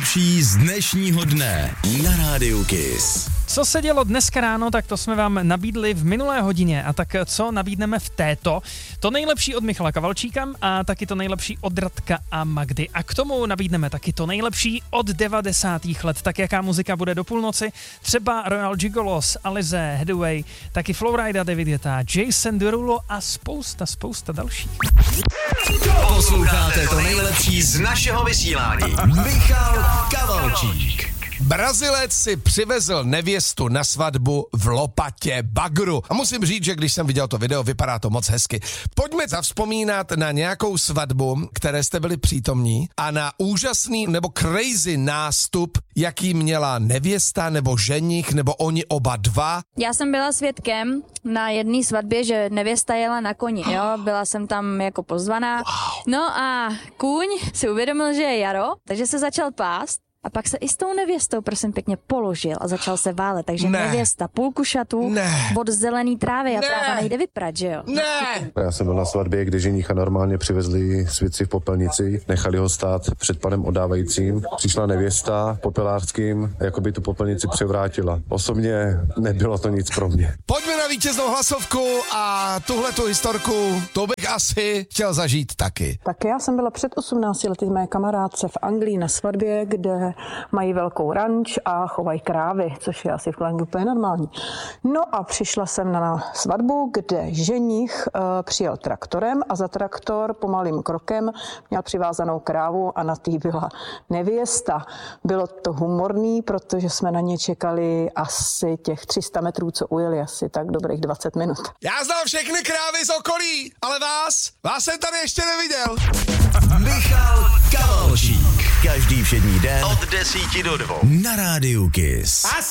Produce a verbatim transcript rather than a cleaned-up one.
nejlepší z dnešního dne na Rádiu Kiss. Co se dělo dneska ráno, tak to jsme vám nabídli v minulé hodině. A tak co nabídneme v této? To nejlepší od Michala Kavalčíka a taky to nejlepší od Radka a Magdy. A k tomu nabídneme taky to nejlepší od devadesátých let. Tak jaká muzika bude do půlnoci? Třeba Royal Gigolos, Alize, Headway, taky Flowrida, David Guetta, Jason Derulo a spousta, spousta dalších. Posloucháte to nejlepší z našeho vysílání. Michal Kavalčík. Brazilec si přivezl nevěstu na svatbu v lopatě bagru. A musím říct, že když jsem viděl to video, vypadá to moc hezky. Pojďme zavzpomínat na nějakou svatbu, které jste byli přítomní a na úžasný nebo crazy nástup, jaký měla nevěsta nebo ženich nebo oni oba dva. Já jsem byla svědkem na jedné svatbě, že nevěsta jela na koni, jo, byla jsem tam jako pozvaná. Wow. No a kůň si uvědomil, že je jaro, takže se začal pást. A pak se i s tou nevěstou, prosím pěkně, položil a začal se válet. Takže ne. Nevěsta půlku šatů od zelený trávy a ne. Tráva nejde vyprat, že jo? Ne. Já jsem byl na svatbě, kde ženicha normálně přivezli svědci v popelnici, nechali ho stát před panem odávajícím. Přišla nevěsta popelářským, jako by tu popelnici převrátila. Osobně nebylo to nic pro mě. Pojďme na vítěznou hlasovku a tuhletu historku, to bych asi chtěl zažít taky. Tak já jsem byla před osmnácti lety mé kamarádce v Anglii na svatbě, kde mají velkou ranč a chovají krávy, což je asi v Glengu úplně normální. No a přišla jsem na svatbu, kde ženich uh, přijel traktorem a za traktor pomalým krokem měl přivázanou krávu a na tý byla nevěsta. Bylo to humorný, protože jsme na ně čekali asi těch tři sta metrů, co ujeli, asi tak dobrých dvacet minut. Já znám všechny krávy z okolí, ale vás, vás jsem tady ještě neviděl. Michal Kavalčík. Každý všední den od desíti do dvou na Rádiu Kiss.